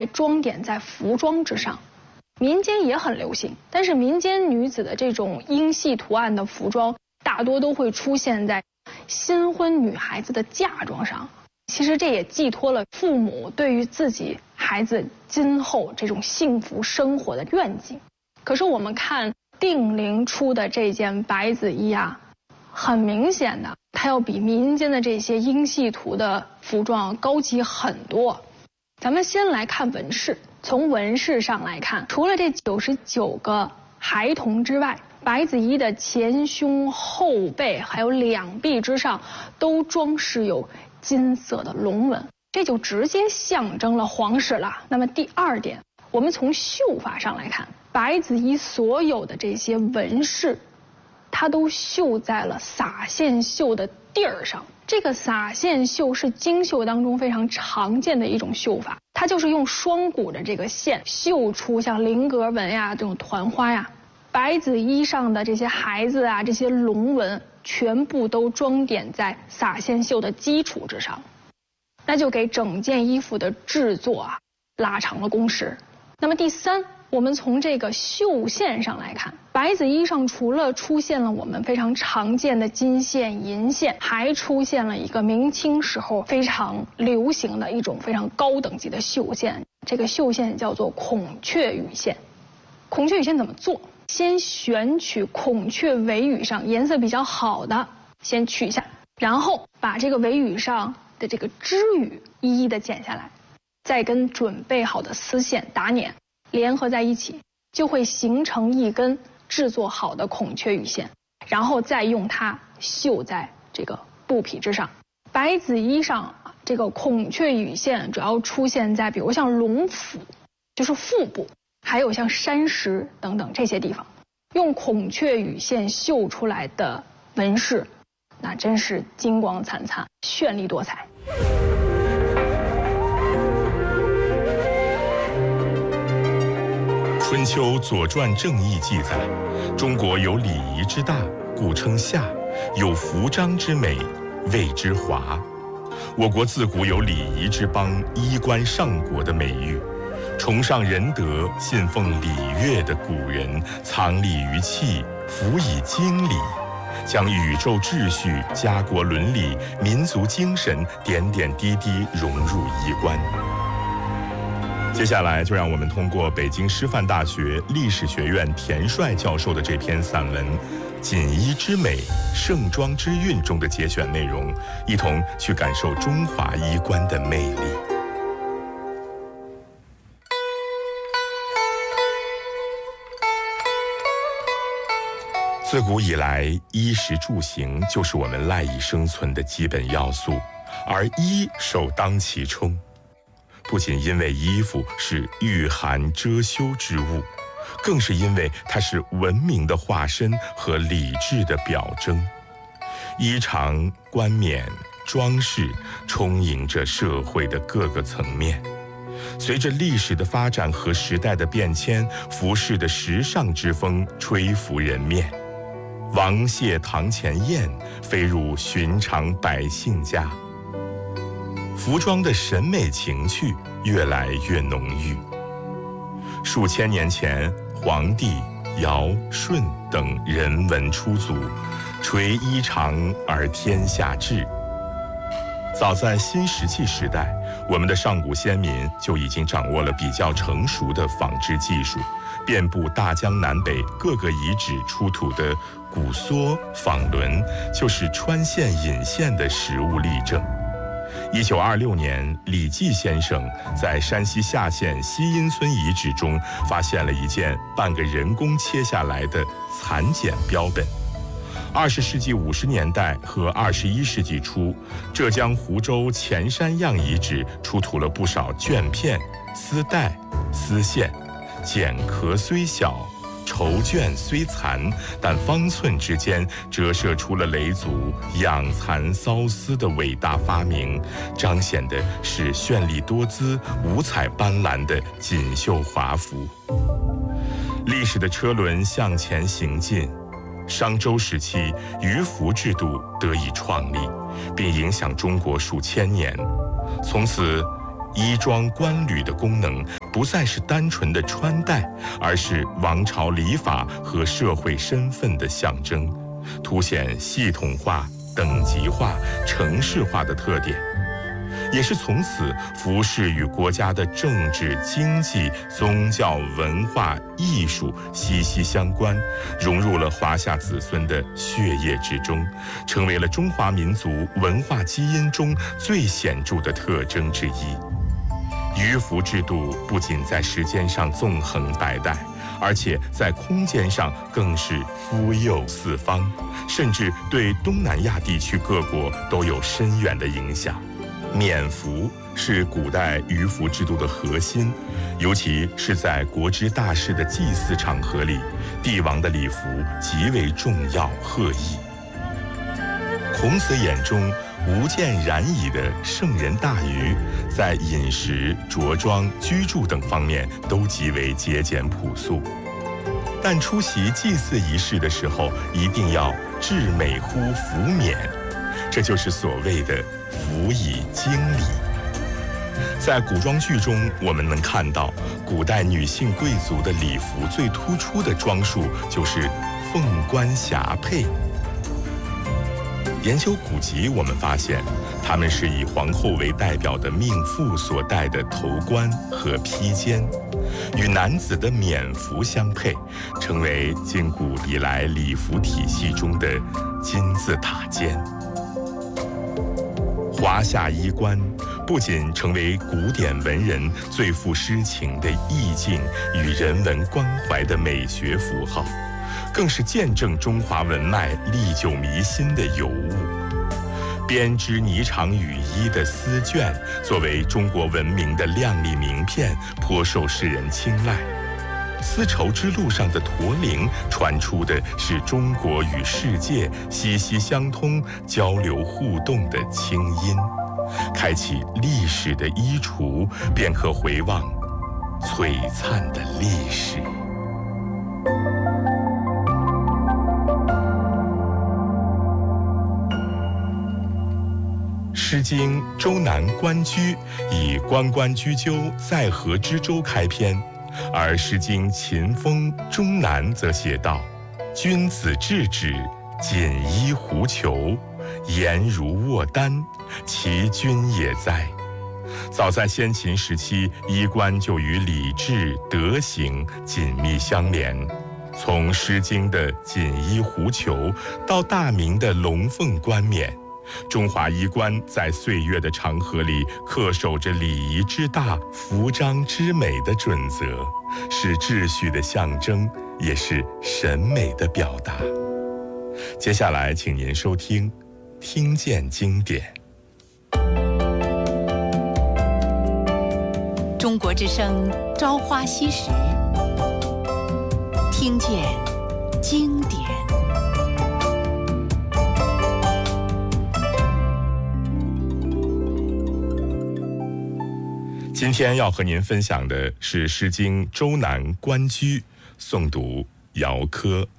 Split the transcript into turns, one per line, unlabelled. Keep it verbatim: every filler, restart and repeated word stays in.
装点在服装之上。民间也很流行，但是民间女子的这种英系图案的服装，大多都会出现在新婚女孩子的嫁妆上。其实这也寄托了父母对于自己孩子今后这种幸福生活的愿景。可是我们看定陵出的这件白子衣啊，很明显的，它要比民间的这些英系图的服装高级很多。咱们先来看纹饰，从纹饰上来看，除了这九十九个孩童之外，白子衣的前胸、后背还有两臂之上都装饰有金色的龙纹，这就直接象征了皇室了。那么第二点，我们从绣法上来看，白子衣所有的这些纹饰，它都绣在了撒线绣的地儿上。这个撒线绣是京绣当中非常常见的一种绣法，它就是用双股的这个线绣出像菱格纹呀、这种团花呀。白子衣上的这些孩子啊，这些龙纹全部都装点在撒线绣的基础之上，那就给整件衣服的制作啊拉长了工时。那么第三，我们从这个绣线上来看，白子衣上除了出现了我们非常常见的金线、银线，还出现了一个明清时候非常流行的一种非常高等级的绣线，这个绣线叫做孔雀羽线。孔雀羽线怎么做？先选取孔雀尾羽上颜色比较好的，先取下，然后把这个尾羽上的这个织羽一一的剪下来，再跟准备好的丝线打捻联合在一起，就会形成一根制作好的孔雀羽线，然后再用它绣在这个布匹之上。白子衣上这个孔雀羽线主要出现在比如像龙腹，就是腹部，还有像山石等等这些地方，用孔雀羽线绣出来的纹饰，那真是金光灿灿、绚丽多彩。
春秋左传正义记载，中国有礼仪之大，故称夏；有服章之美，谓之华。我国自古有礼仪之邦、衣冠上国的美誉。崇尚仁德、信奉礼乐的古人，藏礼于器，辅以经理，将宇宙秩序、家国伦理、民族精神点点滴滴融入衣冠。接下来，就让我们通过北京师范大学历史学院田帅教授的这篇散文《锦衣之美，盛装之韵》中的节选内容，一同去感受中华衣冠的魅力。自古以来，衣食住行就是我们赖以生存的基本要素，而衣首当其冲。不仅因为衣服是御寒遮羞之物，更是因为它是文明的化身和礼制的表征。衣裳、冠冕、装饰充盈着社会的各个层面。随着历史的发展和时代的变迁，服饰的时尚之风吹拂人面。王谢堂前燕，飞入寻常百姓家。服装的审美情趣越来越浓郁。数千年前，黄帝、尧、舜等人文出祖，垂衣裳而天下治。早在新石器时代，我们的上古先民就已经掌握了比较成熟的纺织技术，遍布大江南北各个遗址出土的骨梭、纺轮，就是穿线引线的实物例证。一九二六年，李济先生在山西夏县西阴村遗址中发现了一件半个人工切下来的蚕茧标本。二十世纪五十年代和二十一世纪初，浙江湖州前山样遗址出土了不少绢片、丝带、丝线，茧壳虽小，绸绢虽残，但方寸之间折射出了嫘族养蚕缫丝的伟大发明，彰显的是绚丽多姿、五彩斑斓的锦绣华服。历史的车轮向前行进，商周时期鱼服制度得以创立，并影响中国数千年。从此，衣装冠履的功能不再是单纯的穿戴，而是王朝礼法和社会身份的象征，凸显系统化、等级化、程式化的特点。也是从此，服饰与国家的政治、经济、宗教、文化、艺术息息相关，融入了华夏子孙的血液之中，成为了中华民族文化基因中最显著的特征之一。鱼服制度不仅在时间上纵横百代，而且在空间上更是敷佑四方，甚至对东南亚地区各国都有深远的影响。冕服是古代鱼服制度的核心，尤其是在国之大事的祭祀场合里，帝王的礼服极为重要赫义。孔子眼中无见染矣的圣人大禹，在饮食、着装、居住等方面都极为节俭朴素，但出席祭祀仪式的时候，一定要至美乎服冕，这就是所谓的服以经礼。在古装剧中，我们能看到古代女性贵族的礼服最突出的装束就是凤冠霞帔。研究古籍，我们发现，她们是以皇后为代表的命妇所戴的头冠和披肩，与男子的冕服相配，成为自古以来礼服体系中的金字塔尖。华夏衣冠不仅成为古典文人最富诗情的意境与人文关怀的美学符号，更是见证中华文脉历久弥新的尤物。编织霓裳羽衣的丝绢，作为中国文明的亮丽名片，颇受世人青睐。丝绸之路上的驼铃，传出的是中国与世界息息相通、交流互动的清音。开启历史的衣橱，便可回望璀璨的历史。《诗经·周南·关雎》以“关关雎鸠，在河之洲”开篇，而《诗经·秦风·终南》则写道：“君子质止，锦衣狐裘，颜如卧丹，其君也哉！”早在先秦时期，衣冠就与礼制、德行紧密相连。从《诗经》的锦衣狐裘到大明的龙凤冠冕，中华衣冠在岁月的长河里恪守着礼仪之大、服装之美的准则，是秩序的象征，也是审美的表达。接下来，请您收听《听见经典》。
中国之声《朝花夕拾》，听见经典。
今天要和您分享的是《诗经·周南·关雎》，诵读姚科。